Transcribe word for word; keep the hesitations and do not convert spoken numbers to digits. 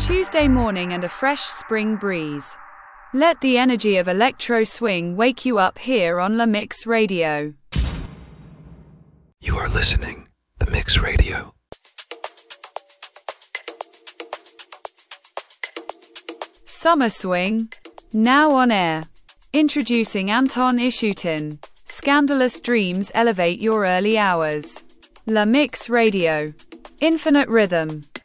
Tuesday morning and a fresh spring breeze. Let the energy of electro swing wake you up here on La Mix Radio. You are listening The Mix Radio. Summer Swing, now on air. Introducing Anton Ishutin. Scandalous dreams elevate your early hours. La Mix Radio. Infinite rhythm.